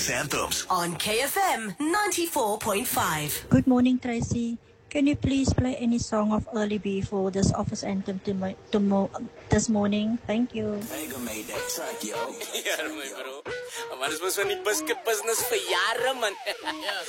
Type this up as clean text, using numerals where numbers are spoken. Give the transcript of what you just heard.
Office Anthems on KFM 94.5. Good morning, Tracy. Can you please play any song of Early B for this office anthem this morning? Thank you. Vega made that track, yo. Ja, my bro. Maar dis mos van die biscuit business vir jare, man. Ja,